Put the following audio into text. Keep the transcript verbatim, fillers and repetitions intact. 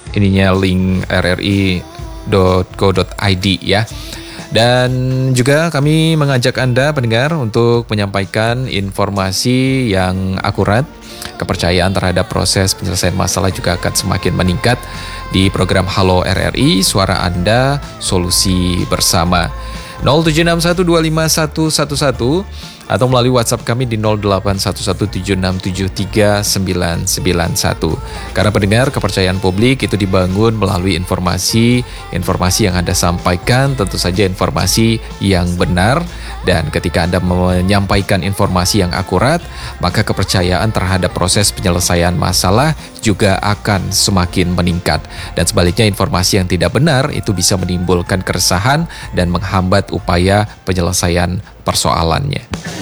ininya link r r i dot co dot i d ya. Dan juga kami mengajak Anda pendengar untuk menyampaikan informasi yang akurat. Kepercayaan terhadap proses penyelesaian masalah juga akan semakin meningkat di program Halo R R I, Suara Anda, Solusi Bersama. nol tujuh enam satu dua lima satu satu satu atau melalui WhatsApp kami di nol delapan satu satu tujuh enam tujuh tiga sembilan sembilan satu. Karena pendengar, kepercayaan publik itu dibangun melalui informasi, informasi yang Anda sampaikan tentu saja informasi yang benar, dan ketika Anda menyampaikan informasi yang akurat, maka kepercayaan terhadap proses penyelesaian masalah juga akan semakin meningkat. Dan sebaliknya, informasi yang tidak benar itu bisa menimbulkan keresahan dan menghambat upaya penyelesaian persoalannya.